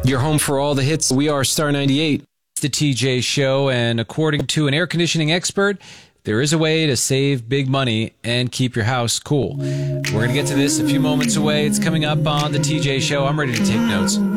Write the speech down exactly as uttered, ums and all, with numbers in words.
Your home for all the hits. We are Star ninety-eight. It's the T J Show, and according to an air conditioning expert, there is a way to save big money and keep your house cool. We're going to get to this a few moments away. It's coming up on the T J Show. I'm ready to take notes.